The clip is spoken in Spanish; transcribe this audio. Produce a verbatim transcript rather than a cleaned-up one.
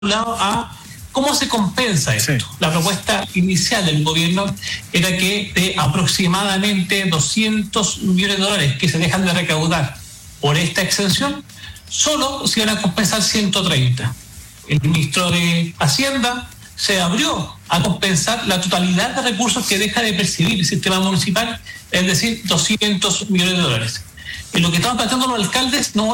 lado a cómo se compensa esto. Sí. La propuesta inicial del gobierno era que de aproximadamente doscientos millones de dólares que se dejan de recaudar por esta exención, solo se iban a compensar ciento treinta. El ministro de Hacienda se abrió a compensar la totalidad de recursos que deja de percibir el sistema municipal, es decir, doscientos millones de dólares. Y lo que estaban planteando los alcaldes no